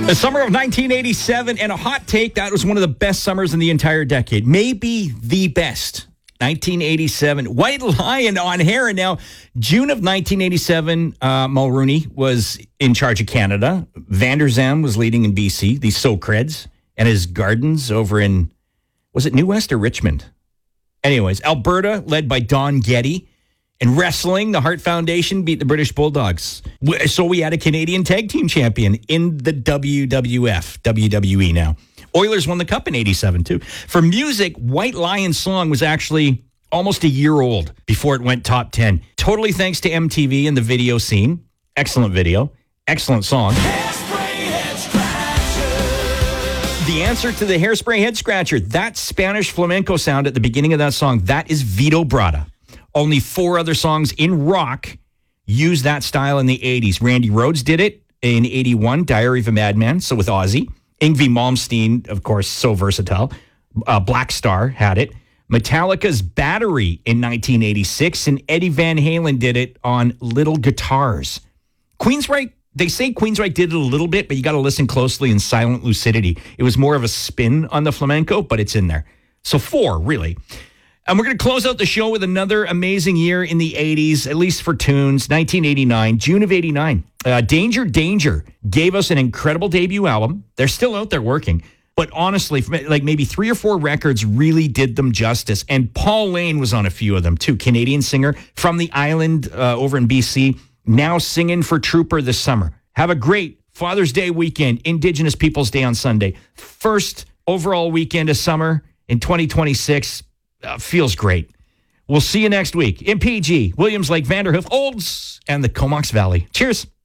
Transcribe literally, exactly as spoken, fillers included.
The summer of nineteen eighty-seven, and a hot take, that was one of the best summers in the entire decade. Maybe the best. nineteen eighty-seven. White Lion on Heron. Now, June of nineteen eighty-seven, uh, Mulrooney was in charge of Canada. Van der Zam was leading in B C, the Socreds, and his gardens over in, was it New West or Richmond? Anyways, Alberta, led by Don Getty. In wrestling, the Hart Foundation beat the British Bulldogs. So we had a Canadian tag team champion in the W W F, W W E now. Oilers won the cup in eighty-seven, too. For music, White Lion's song was actually almost a year old before it went top ten. Totally thanks to M T V and the video scene. Excellent video. Excellent song. The answer to the Hairspray Head Scratcher, that Spanish flamenco sound at the beginning of that song, that is Vito Bratta. Only four other songs in rock use that style in the eighties. Randy Rhoads did it in eighty-one, Diary of a Madman, so with Ozzy. Yngwie Malmsteen, of course, so versatile. Uh, Black Star had it. Metallica's Battery in nineteen eighty-six, and Eddie Van Halen did it on Little Guitars. Queensryche, they say Queensryche did it a little bit, but you got to listen closely in Silent Lucidity. It was more of a spin on the flamenco, but it's in there. So four, really. And we're going to close out the show with another amazing year in the eighties, at least for tunes. nineteen eighty-nine, June of eighty-nine. Uh, Danger Danger gave us an incredible debut album. They're still out there working. But honestly, like maybe three or four records really did them justice. And Paul Lane was on a few of them too. Canadian singer from the island uh, over in B C, now singing for Trooper this summer. Have a great Father's Day weekend, Indigenous Peoples Day on Sunday. First overall weekend of summer in twenty twenty-six. Uh, feels great. We'll see you next week in P G, Williams Lake, Vanderhoof, Olds, and the Comox Valley. Cheers.